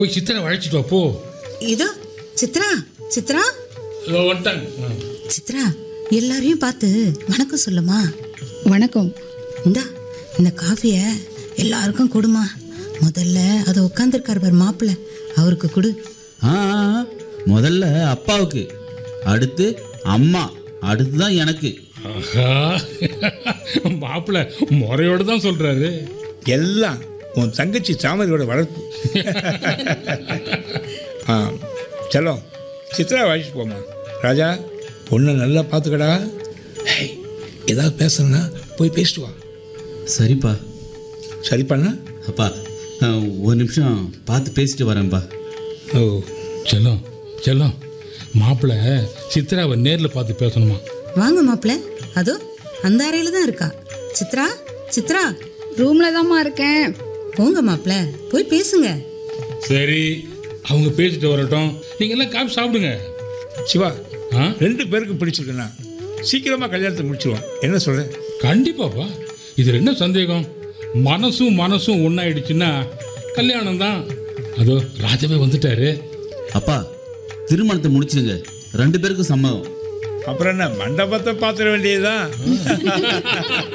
போய் சித்திரை அழைச்சிட்டு வா போ. இதோ சித்ரா, சித்ரா, இதோ வந்துட்டாங்க. சித்ரா, எல்லாரையும் பார்த்து வணக்கம் சொல்லுமா. வணக்கம். இந்தா இந்த காஃபிய எல்லாருக்கும் கொடுமா. முதல்ல அதை உட்காந்துருக்கார் பார் மாப்பிள்ள, அவருக்கு கொடு. முதல்ல அப்பாவுக்கு, அடுத்து அம்மா, அடுத்துதான் எனக்கு. ஆஹா, மாப்பிள்ள முறையோடு தான் சொல்றாரு. எல்லாம் உன் தங்கச்சி தாமரையோட வளர்ப்பு. செல்லம், சித்ரா வாங்கிட்டு போமா. ராஜா, பொண்ணை நல்லா பார்த்துக்கடா. ஏதாவது பேசணும்னா போய் பேசிட்டு வா. சரிப்பா. சரிப்பாண்ணா. அப்பா, ஒரு நிமிஷம் பார்த்து பேசிட்டு வரேன்ப்பா. ஓ, செல்லம் செல்லம், மாப்பிள்ள சித்ராவை நேரில் பார்த்து பேசணுமா. வாங்க மாப்பிள்ள, அதோ அந்த அறையில தான் இருக்கா. சித்ரா, சித்ரா, ரூம்ல தாம்மா இருக்கேன். போங்க மாப்பிள்ள, போய் பேசுங்க. சரி, அவங்க பேசிட்டு வரட்டும். நீங்க எல்லாம் காப்பி சாப்பிடுங்க. சிவா, ஆ, 2 பேருக்கு பிடிச்சிருக்குண்ணா சீக்கிரமாக கல்யாணத்தை முடிச்சிருவோம். என்ன சொல்கிறேன்? கண்டிப்பாப்பா. இதில் என்ன சந்தேகம்? மனசும் மனசும் ஒன்றாயிடுச்சுன்னா கல்யாணம் தான். அதோ ராஜாவே வந்துட்டாரு. அப்பா, திருமணத்தை முடிச்சிடுங்க, 2 பேருக்கும் சம்மதம். அப்புறம் என்ன, மண்டபத்தை பார்த்துட வேண்டியதுதான்.